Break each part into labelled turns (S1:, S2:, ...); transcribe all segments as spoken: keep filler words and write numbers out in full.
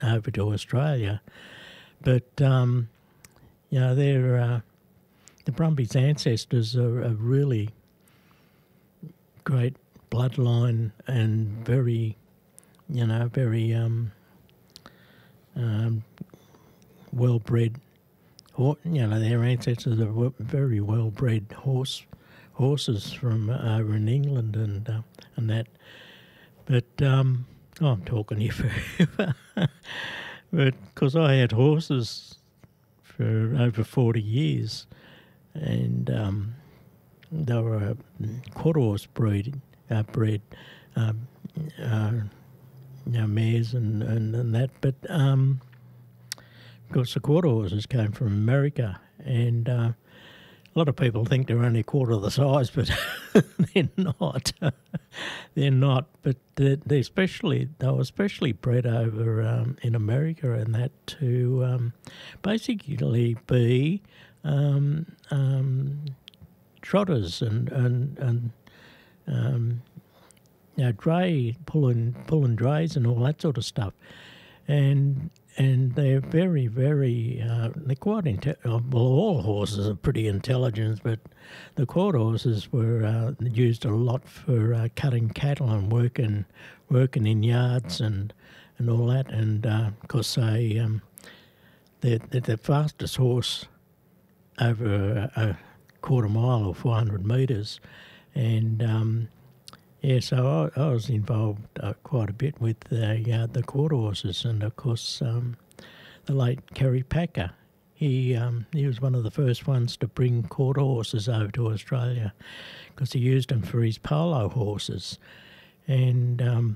S1: over to Australia. But, um, you know, they're, uh, the Brumbies' ancestors are a really great bloodline and very, you know, very um, um, well-bred. You know, their ancestors are very well-bred horse horses from over in England and uh, and that. But um, oh, I'm talking here forever. But because I had horses for over forty years, and um, they were a quarter horse breed, uh, bred, um, uh, you know, mares and, and, and that. But um, of course, the quarter horses came from America, and uh, a lot of people think they're only a quarter of the size, but they're not. They're not. But they're, they're especially they were especially bred over um, in America and that to um, basically be um, um, trotters and and and um, you know, dray pulling pulling drays and all that sort of stuff, and. And they're very, very, uh, they're quite, inte- well, all horses are pretty intelligent, but the quarter horses were uh, used a lot for uh, cutting cattle and working working in yards and, and all that. And uh, of course, they, um, they're, they're the fastest horse over a, a quarter mile or four hundred metres. And um, yeah, so I, I was involved uh, quite a bit with the uh, the quarter horses, and of course um, the late Kerry Packer, he um, he was one of the first ones to bring quarter horses over to Australia because he used them for his polo horses, and um,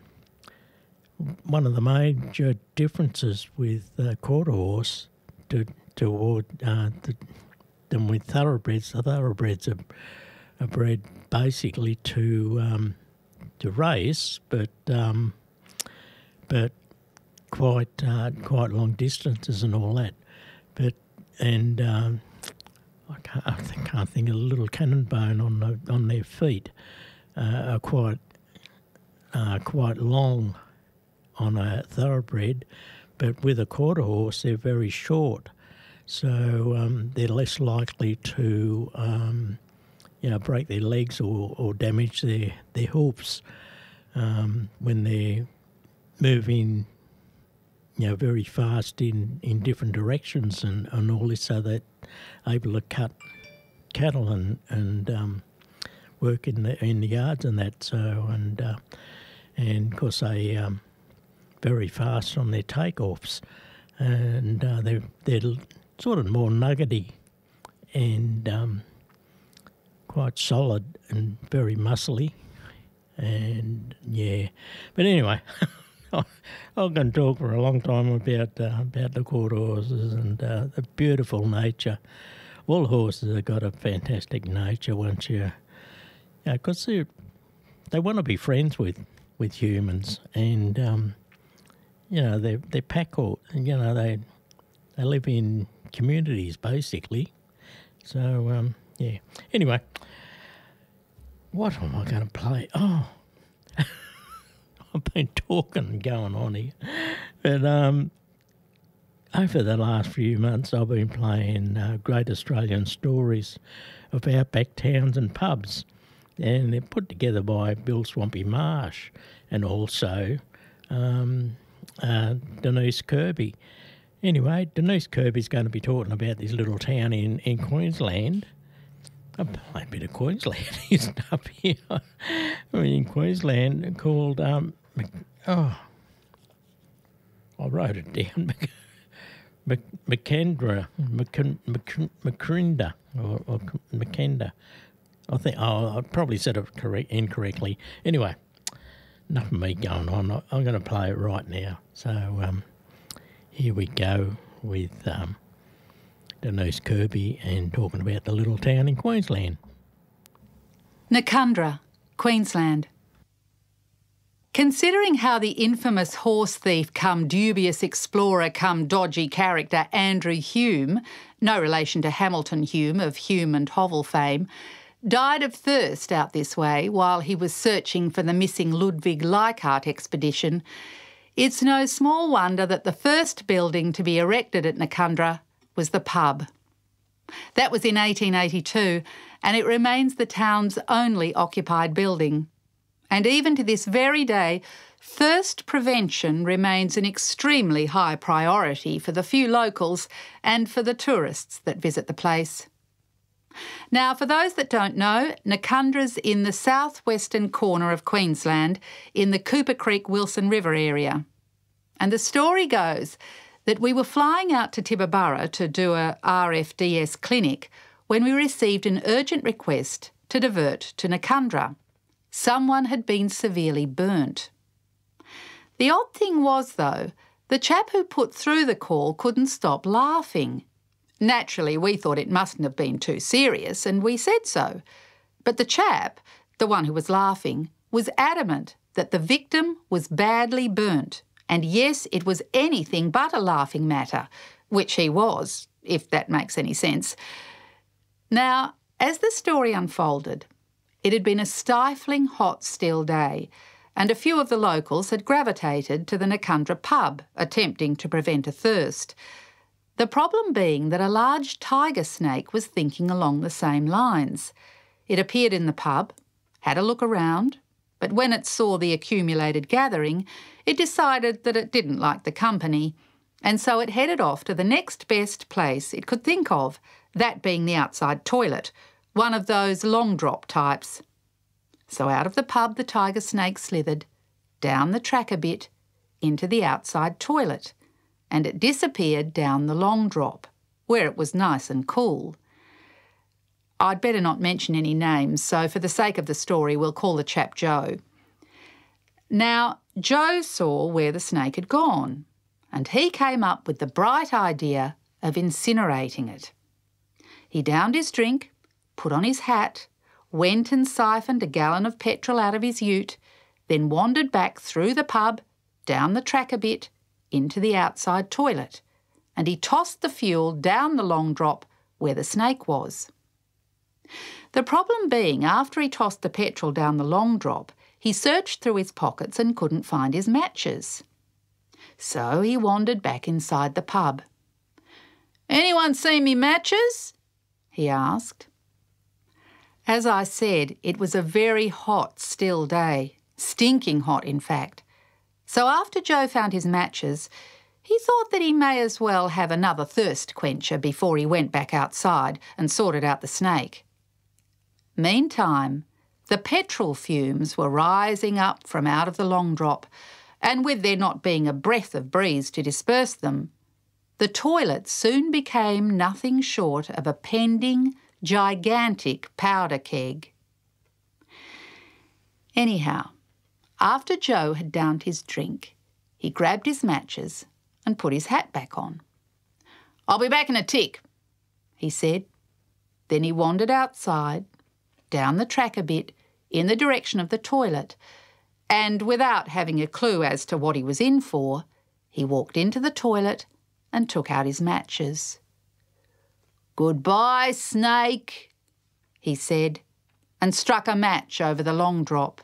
S1: one of the major differences with uh, quarter horse to toward uh, the, than with thoroughbreds, the thoroughbreds are, are bred basically to um, to race, but um, but quite uh, quite long distances and all that. But and um, I can't I think, can't think of a little cannon bone on the, on their feet uh, are quite uh, quite long on a thoroughbred, but with a quarter horse they're very short, so um, they're less likely to um, you know, break their legs or, or damage their, their hoofs um, when they're moving, you know, very fast in, in different directions and, and all this, so they're able to cut cattle and and um, work in the in the yards and that. So and uh, and of course they um, very fast on their takeoffs, and uh, they're they're sort of more nuggety and um, quite solid and very muscly, and yeah. But anyway, I'm going to talk for a long time about uh, about the quarter horses and uh, the beautiful nature. All horses have got a fantastic nature once you, yeah, because they they want to be friends with, with humans, and um, you know they they pack or you know they they live in communities basically. So um, yeah. Anyway. What am I going to play? Oh, I've been talking and going on here. But um, over the last few months, I've been playing uh, Great Australian Stories of outback towns and pubs. And they're put together by Bill Swampy Marsh and also um, uh, Denise Kirby. Anyway, Denise Kirby's going to be talking about this little town in, in Queensland. I play a bit of Queensland stuff here. I mean, in Queensland called, um, oh, I wrote it down, Macandra, Macrinda, or, or Macanda. I think, oh, I probably said it correct, incorrectly. Anyway, enough of me going on. I'm going to play it right now. So um, here we go with Um, Denise Kirby and talking about the little town in Queensland.
S2: Nakundra, Queensland. Considering how the infamous horse thief come dubious explorer come dodgy character Andrew Hume, no relation to Hamilton Hume of Hume and Hovel fame, died of thirst out this way while he was searching for the missing Ludwig Leichhardt expedition, It's no small wonder that the first building to be erected at Ngakundra was the pub. That was in eighteen eighty-two, and it remains the town's only occupied building. And even to this very day, thirst prevention remains an extremely high priority for the few locals and for the tourists that visit the place. Now, for those that don't know, Ngakundra's in the southwestern corner of Queensland in the Cooper Creek Wilson River area. And the story goes that we were flying out to Tibooburra to do a R F D S clinic when we received an urgent request to divert to Ngakundra. Someone had been severely burnt. The odd thing was, though, the chap who put through the call couldn't stop laughing. Naturally, we thought it mustn't have been too serious, and we said so. But the chap, the one who was laughing, was adamant that the victim was badly burnt, and yes, it was anything but a laughing matter, which he was, if that makes any sense. Now, as the story unfolded, it had been a stifling hot, still day, and a few of the locals had gravitated to the Ngakundra pub, attempting to prevent a thirst. The problem being that a large tiger snake was thinking along the same lines. It appeared in the pub, had a look around, but when it saw the accumulated gathering, it decided that it didn't like the company, and so it headed off to the next best place it could think of, that being the outside toilet, one of those long drop types. So out of the pub the tiger snake slithered, down the track a bit, into the outside toilet, and it disappeared down the long drop, where it was nice and cool. I'd better not mention any names, so for the sake of the story we'll call the chap Joe. Now, Joe saw where the snake had gone, and he came up with the bright idea of incinerating it. He downed his drink, put on his hat, went and siphoned a gallon of petrol out of his ute, then wandered back through the pub, down the track a bit, into the outside toilet, and he tossed the fuel down the long drop where the snake was. The problem being, after he tossed the petrol down the long drop, he searched through his pockets and couldn't find his matches. So he wandered back inside the pub. "Anyone seen me matches?" he asked. As I said, it was a very hot, still day, stinking hot in fact. So after Joe found his matches, he thought that he may as well have another thirst quencher before he went back outside and sorted out the snake. Meantime, the petrol fumes were rising up from out of the long drop, and with there not being a breath of breeze to disperse them, the toilet soon became nothing short of a pending, gigantic powder keg. Anyhow, after Joe had downed his drink, he grabbed his matches and put his hat back on. "I'll be back in a tick," he said. Then he wandered outside, down the track a bit, in the direction of the toilet, and without having a clue as to what he was in for, he walked into the toilet and took out his matches. "Goodbye, snake," he said, and struck a match over the long drop.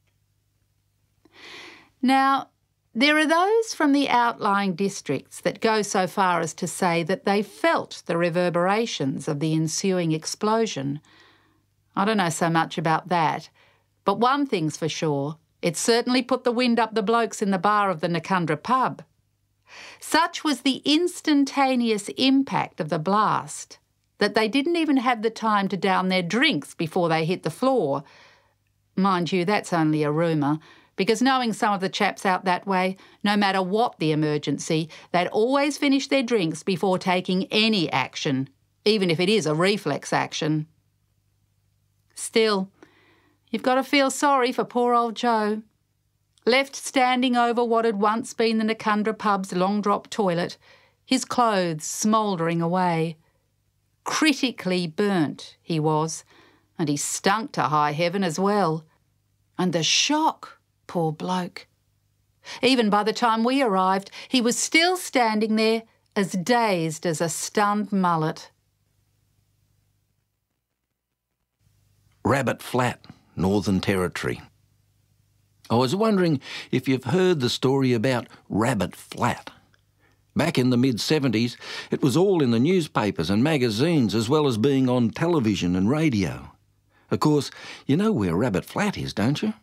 S2: Now, there are those from the outlying districts that go so far as to say that they felt the reverberations of the ensuing explosion. I don't know so much about that, but one thing's for sure, it certainly put the wind up the blokes in the bar of the Ngakundra pub. Such was the instantaneous impact of the blast that they didn't even have the time to down their drinks before they hit the floor. Mind you, that's only a rumour, because knowing some of the chaps out that way, no matter what the emergency, they'd always finish their drinks before taking any action, even if it is a reflex action. Still, you've got to feel sorry for poor old Joe. Left standing over what had once been the Ngakundra pub's long drop toilet, his clothes smouldering away. Critically burnt, he was, and he stunk to high heaven as well. And the shock, poor bloke. Even by the time we arrived, he was still standing there, as dazed as a stunned mullet.
S3: Rabbit Flat, Northern Territory. I was wondering if you've heard the story about Rabbit Flat. Back in the mid seventies, it was all in the newspapers and magazines as well as being on television and radio. Of course, you know where Rabbit Flat is, don't you?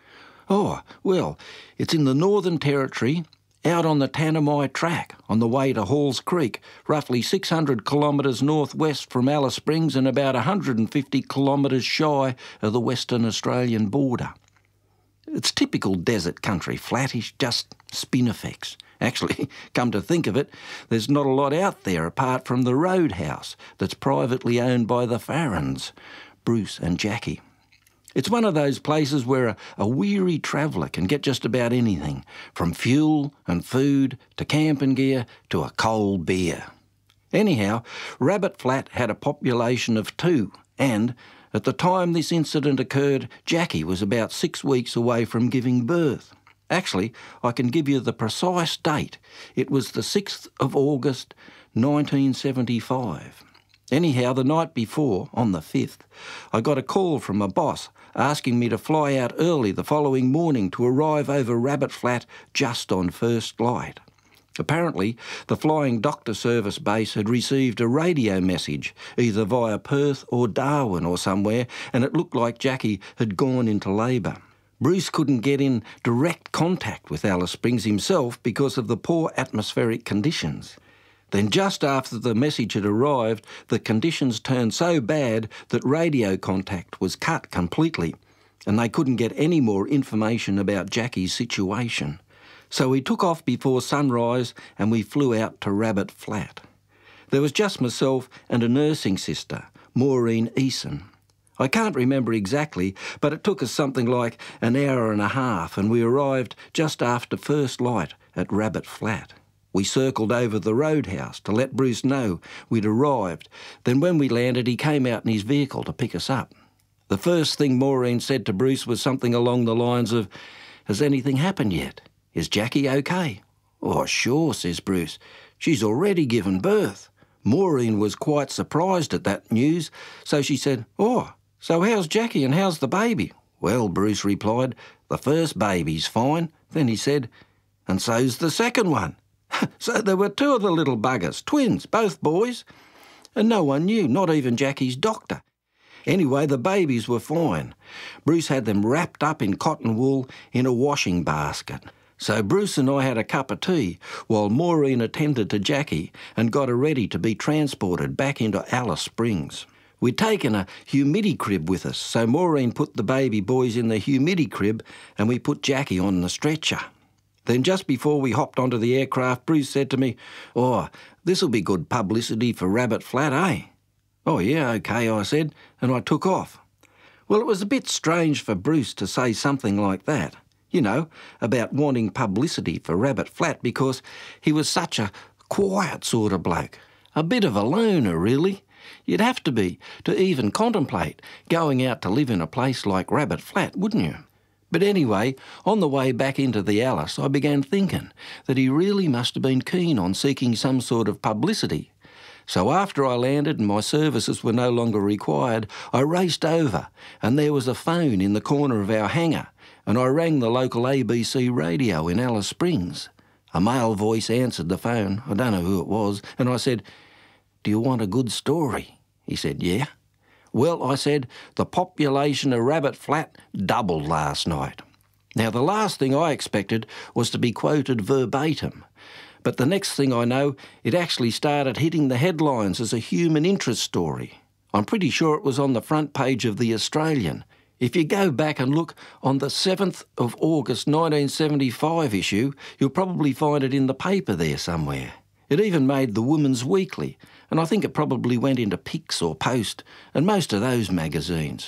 S3: Oh, well, it's in the Northern Territory, out on the Tanami Track, on the way to Halls Creek, roughly six hundred kilometres northwest from Alice Springs and about one hundred fifty kilometres shy of the Western Australian border. It's typical desert country, flattish, just spinifex. Actually, come to think of it, there's not a lot out there apart from the roadhouse that's privately owned by the Farrens, Bruce and Jackie. It's one of those places where a, a weary traveller can get just about anything, from fuel and food to camping gear to a cold beer. Anyhow, Rabbit Flat had a population of two, and at the time this incident occurred, Jackie was about six weeks away from giving birth. Actually, I can give you the precise date. It was the sixth of August, nineteen seventy-five. Anyhow, the night before, on the fifth, I got a call from my boss asking me to fly out early the following morning to arrive over Rabbit Flat just on first light. Apparently, the Flying Doctor Service base had received a radio message, either via Perth or Darwin or somewhere, and it looked like Jackie had gone into labour. Bruce couldn't get in direct contact with Alice Springs himself because of the poor atmospheric conditions. Then just after the message had arrived, the conditions turned so bad that radio contact was cut completely, and they couldn't get any more information about Jackie's situation. So we took off before sunrise and we flew out to Rabbit Flat. There was just myself and a nursing sister, Maureen Eason. I can't remember exactly, but it took us something like an hour and a half and we arrived just after first light at Rabbit Flat. We circled over the roadhouse to let Bruce know we'd arrived. Then when we landed, he came out in his vehicle to pick us up. The first thing Maureen said to Bruce was something along the lines of, "Has anything happened yet? Is Jackie okay?" "Oh, sure," says Bruce. "She's already given birth." Maureen was quite surprised at that news, so she said, "Oh, so how's Jackie and how's the baby?" "Well," Bruce replied, "the first baby's fine." Then he said, "And so's the second one." So there were two of the little buggers, twins, both boys, and no one knew, not even Jackie's doctor. Anyway, the babies were fine. Bruce had them wrapped up in cotton wool in a washing basket. So Bruce and I had a cup of tea while Maureen attended to Jackie and got her ready to be transported back into Alice Springs. We'd taken a humidity crib with us, so Maureen put the baby boys in the humidity crib and we put Jackie on the stretcher. Then just before we hopped onto the aircraft, Bruce said to me, "Oh, this'll be good publicity for Rabbit Flat, eh?" "Oh, yeah, OK," I said, and I took off. Well, it was a bit strange for Bruce to say something like that, you know, about wanting publicity for Rabbit Flat because he was such a quiet sort of bloke, a bit of a loner, really. You'd have to be to even contemplate going out to live in a place like Rabbit Flat, wouldn't you? But anyway, on the way back into the Alice, I began thinking that he really must have been keen on seeking some sort of publicity. So after I landed and my services were no longer required, I raced over and there was a phone in the corner of our hangar and I rang the local A B C radio in Alice Springs. A male voice answered the phone, I don't know who it was, and I said, "Do you want a good story?" He said, "Yeah." "Well," I said, "the population of Rabbit Flat doubled last night." Now, the last thing I expected was to be quoted verbatim. But the next thing I know, it actually started hitting the headlines as a human interest story. I'm pretty sure it was on the front page of The Australian. If you go back and look on the seventh of August nineteen seventy-five issue, you'll probably find it in the paper there somewhere. It even made the Woman's Weekly, and I think it probably went into Pix or Post, and most of those magazines.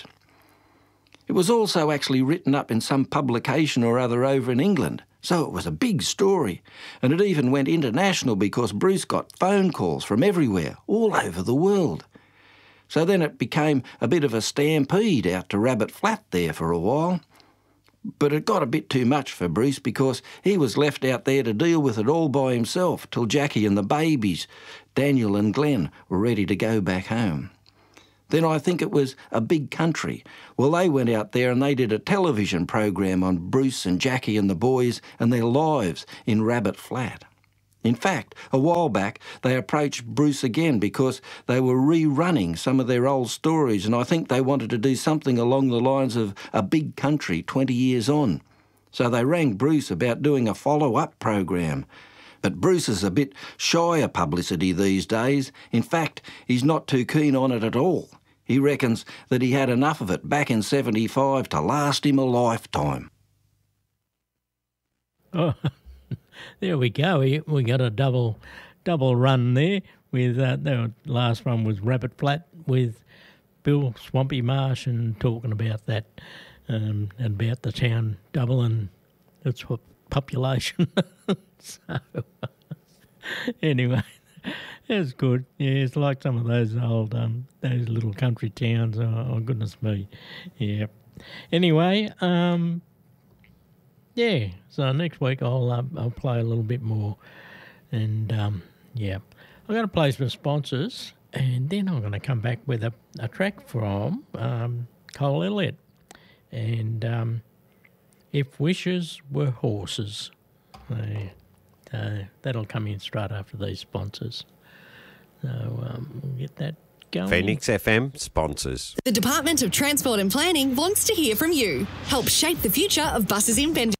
S3: It was also actually written up in some publication or other over in England, so it was a big story, and it even went international because Bruce got phone calls from everywhere, all over the world. So then it became a bit of a stampede out to Rabbit Flat there for a while. But it got a bit too much for Bruce because he was left out there to deal with it all by himself till Jackie and the babies, Daniel and Glenn, were ready to go back home. Then I think it was A Big Country. Well, they went out there and they did a television program on Bruce and Jackie and the boys and their lives in Rabbit Flat. In fact, a while back, they approached Bruce again because they were rerunning some of their old stories, and I think they wanted to do something along the lines of A Big Country twenty years on. So they rang Bruce about doing a follow-up program. But Bruce is a bit shy of publicity these days. In fact, he's not too keen on it at all. He reckons that he had enough of it back in seventy-five to last him a lifetime.
S1: Oh, there we go. We, we got a double double run there. With uh, the last one was Rabbit Flat with Bill Swampy Marsh and talking about that, um, and about the town doubling its population. So, anyway, it's good. Yeah, it's like some of those old, um, those little country towns. Oh, oh goodness me. Yeah. Anyway, um, yeah. So next week I'll uh, I'll play a little bit more, and um, yeah, I'm going to play some sponsors, and then I'm going to come back with a, a track from um, Cole Elliott, and um, If Wishes Were Horses. Uh, uh, that'll come in straight after these sponsors. So um, we'll get that going.
S4: Phoenix F M sponsors.
S5: The Department of Transport and Planning wants to hear from you. Help shape the future of buses in Bendigo.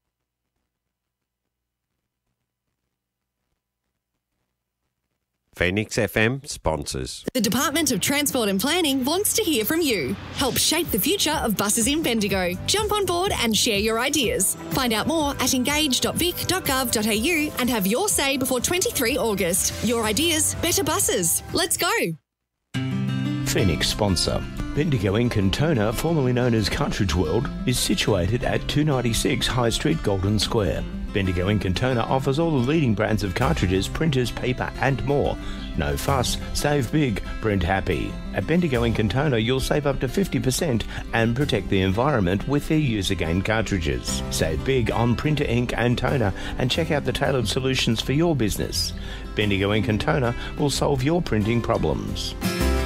S4: Phoenix F M sponsors.
S5: The Department of Transport and Planning wants to hear from you. Help shape the future of buses in Bendigo. Jump on board and share your ideas. Find out more at engage dot vic dot gov dot a u and have your say before twenty-three August. Your ideas, better buses. Let's go.
S6: Phoenix sponsor. Bendigo in Cantona, formerly known as Cartridge World, is situated at two ninety-six High Street, Golden Square. Bendigo in Cantona offers all the leading brands of cartridges, printers, paper and more. No fuss, save big, print happy. At Bendigo in Cantona, you'll save up to fifty percent and protect the environment with their use-again cartridges. Save big on printer ink and toner and check out the tailored solutions for your business. Bendigo in Cantona will solve your printing problems.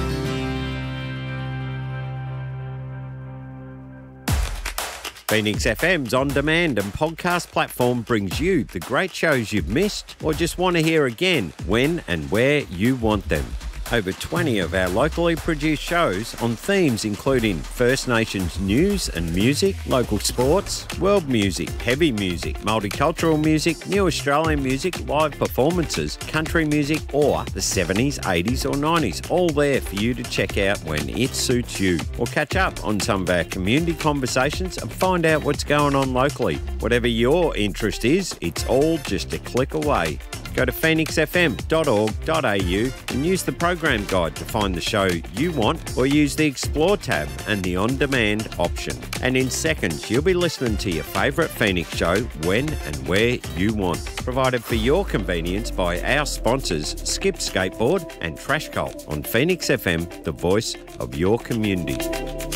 S4: Phoenix F M's on-demand and podcast platform brings you the great shows you've missed or just want to hear again when and where you want them. Over twenty of our locally produced shows on themes including First Nations news and music, local sports, world music, heavy music, multicultural music, new Australian music, live performances, country music or the seventies, eighties or nineties, all there for you to check out when it suits you. Or catch up on some of our community conversations and find out what's going on locally. Whatever your interest is, it's all just a click away. Go to phoenix f m dot org dot a u and use the program guide to find the show you want, or use the Explore tab and the On-Demand option. And in seconds, you'll be listening to your favourite Phoenix show when and where you want. Provided for your convenience by our sponsors, Skip Skateboard and Trash Cult on Phoenix F M, the voice of your community.